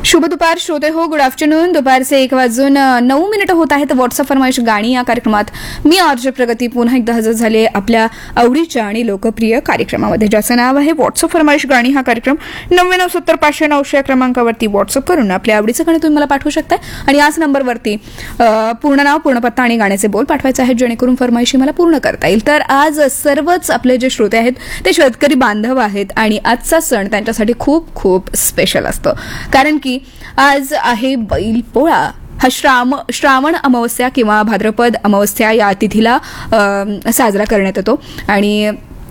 शुभ दुपार श्रोते हो, गुड आफ्टरनून. दुपारचे 1:09 होत आहेत. व्हॉट्सअप फरमाईश गाणी या कार्यक्रमात मी आरजे प्रगती पुन्हा एकदा हजर झाले आपल्या आवडीच्या आणि लोकप्रिय कार्यक्रमामध्ये, ज्याचं नाव आहे व्हॉट्सअप फरमाईश गाणी. हा कार्यक्रम 9970 क्रमांकावरती व्हॉट्सअप करून आपल्या आवडीचं गाणं तुम्ही मला पाठवू शकता आणि याच नंबरवरती पूर्ण नाव, पूर्ण पत्ता आणि गाण्याचे बोल पाठवायचे आहेत, जेणेकरून फरमाईशी मला पूर्ण करता येईल. तर आज सर्वच आपले जे श्रोते आहेत ते शेतकरी बांधव आहेत आणि आजचा सण त्यांच्यासाठी खूप खूप स्पेशल असतो, कारण की आज आहे बैलपोळा. हा श्रावण अमावस्या किंवा भाद्रपद अमावस्या या तिथीला साजरा करण्यात येतो आणि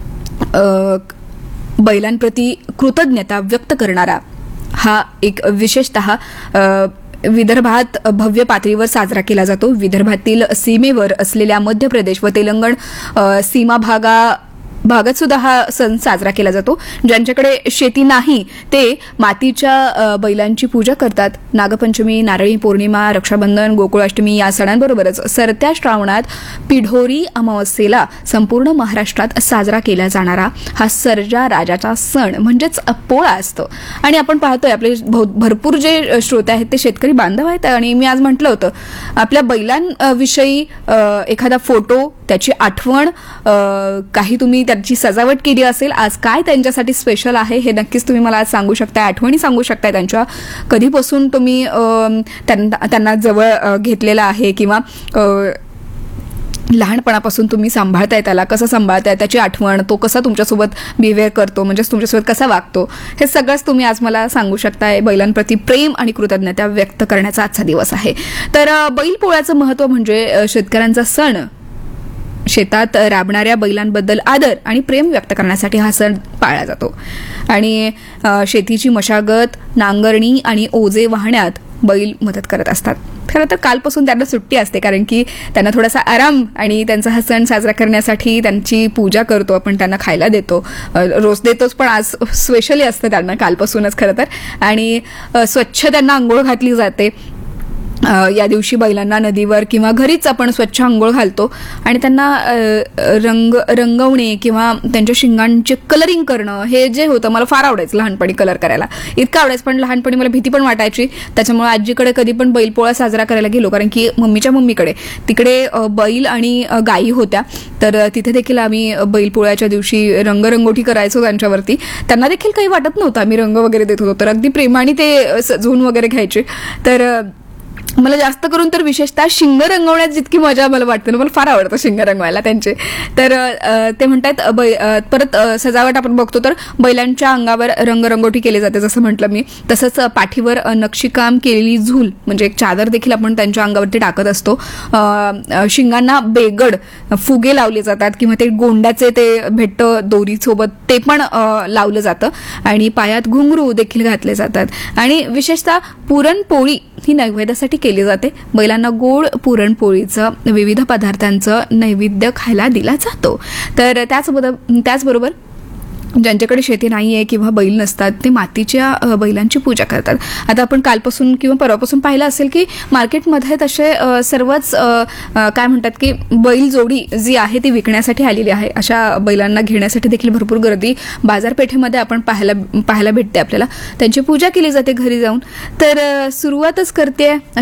बैलांप्रती कृतज्ञता व्यक्त करणारा हा एक विशेषतः विदर्भात भव्य पातळीवर साजरा केला जातो. विदर्भातील सीमेवर असलेल्या मध्य प्रदेश व तेलंगण सीमा भागात सुद्धा हा सण साजरा केला जातो. ज्यांच्याकडे शेती नाही ते मातीच्या बैलांची पूजा करतात. नागपंचमी, नारळी पौर्णिमा, रक्षाबंधन, गोकुळाष्टमी या सणांबरोबरच सरत्या श्रावणात पिढोरी अमावस्येला संपूर्ण महाराष्ट्रात साजरा केला जाणारा हा सर्जा राजाचा सण म्हणजेच पोळा असतो. आणि आपण पाहतोय आपले भरपूर जे श्रोते आहेत ते शेतकरी बांधव आहेत आणि मी आज म्हटलं होतं आपल्या बैलांविषयी एखादा फोटो, त्याची आठवण, काही तुम्ही त्याची सजावट केली असेल, आज काय त्यांच्यासाठी स्पेशल आहे हे नक्कीच तुम्ही मला आज सांगू शकताय. आठवणी सांगू शकताय त्यांच्या, कधीपासून तुम्ही त्यांना जवळ घेतलेला आहे किंवा लहानपणापासून तुम्ही सांभाळताय, त्याला कसं सांभाळताय, त्याची आठवण, तो कसा तुमच्यासोबत बिहेवियर करतो, म्हणजेच तुमच्यासोबत कसा वागतो, हे सगळंच तुम्ही आज मला सांगू शकताय. बैलांप्रती प्रेम आणि कृतज्ञता व्यक्त करण्याचा आजचा दिवस आहे. तर बैलपोळ्याचं महत्त्व म्हणजे शेतकऱ्यांचा सण. शेतात राबणाऱ्या बैलांबद्दल आदर आणि प्रेम व्यक्त करण्यासाठी हा सण पाळला जातो आणि शेतीची मशागत, नांगरणी आणि ओझे वाहण्यात बैल मदत करत असतात. खरं तर कालपासून त्यांना सुट्टी असते, कारण की त्यांना थोडासा आराम आणि त्यांचा हा सण साजरा करण्यासाठी त्यांची पूजा करतो आपण, त्यांना खायला देतो, रोज देतोच, पण आज स्पेशली असतं त्यांना कालपासूनच खरं तर. आणि स्वच्छ त्यांना अंघोळ घातली जाते. या दिवशी बैलांना नदीवर किंवा घरीच आपण स्वच्छ अंघोळ घालतो आणि त्यांना रंगवणे किंवा त्यांच्या शिंगांचे कलरिंग करणं हे जे होतं, मला फार आवडायचं लहानपणी कलर करायला, इतकं आवडायचं. पण लहानपणी मला भीती पण वाटायची, त्याच्यामुळे आजीकडे कधी पण बैलपोळा साजरा करायला गेलो, कारण की मम्मीच्या मम्मीकडे तिकडे बैल आणि गायी होत्या, तर तिथे देखील आम्ही बैलपोळ्याच्या दिवशी रंगरंगोटी करायचो त्यांच्यावरती. त्यांना देखील काही वाटत नव्हतं, आम्ही रंग वगैरे देत होतो, तर अगदी प्रेमाने ते सजवून वगैरे घ्यायचे. तर मला जास्त करून तर विशेषतः शिंग रंगवण्यात जितकी मजा मला वाटते ना, मला फार आवडतं शिंग रंगवायला त्यांचे. तर ते म्हणतात परत सजावट आपण बघतो तर बैलांच्या अंगावर रंगरंगोटी केली जाते, जसं म्हटलं मी. तसंच पाठीवर नक्षीकाम केलेली झूल म्हणजे एक चादर देखील आपण त्यांच्या अंगावरती टाकत असतो. शिंगांना बेगड फुगे लावले जातात किंवा ते गोंड्याचे ते भेटतं दोरीसोबत ते पण लावलं जातं आणि पायात घुंगरू देखील घातले जातात. आणि विशेषतः पुरणपोळी ही नैवेद्यासाठी केली जाते. बैलांना गोड पुरणपोळीचं, विविध पदार्थांचं नैवेद्य खायला दिला जातो. तर त्याचबरोबर ज्यांच्याकडे शेती नाहीये किंवा बैल नसतात ते मातीच्या बैलांची पूजा करतात. आता आपण कालपासून किंवा परवापासून पाहिलं असेल की मार्केटमध्ये तसे सर्वच काय म्हणतात की बैल जोडी जी आहे ती विकण्यासाठी आलेली आहे. अशा बैलांना घेण्यासाठी देखील भरपूर गर्दी बाजारपेठेमध्ये आपण पाहायला भेटते आपल्याला. त्यांची पूजा केली जाते घरी जाऊन. तर सुरुवातच करते